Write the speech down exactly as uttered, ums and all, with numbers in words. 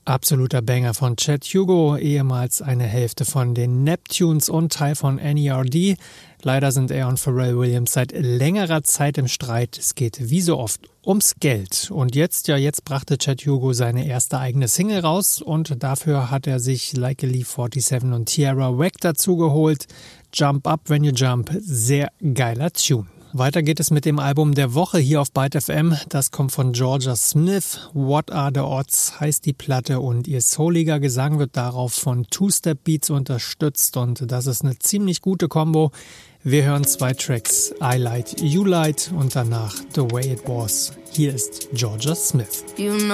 Absoluter Banger von Chad Hugo, ehemals eine Hälfte von den Neptunes und Teil von N E R D. Leider sind er und Pharrell Williams seit längerer Zeit im Streit. Es geht wie so oft ums Geld. Und jetzt, ja, jetzt brachte Chad Hugo seine erste eigene Single raus und dafür hat er sich Like a Leaf siebenundvierzig und Tierra Whack dazu geholt. Jump Up When You Jump, sehr geiler Tune. Weiter geht es mit dem Album der Woche hier auf Byte F M. Das kommt von Georgia Smith. What Are the Odds heißt die Platte und ihr souliger Gesang wird darauf von Two-Step-Beats unterstützt und das ist eine ziemlich gute Kombo. Wir hören zwei Tracks, I Light, You Light und danach The Way It Was. Hier ist Georgia Smith. You know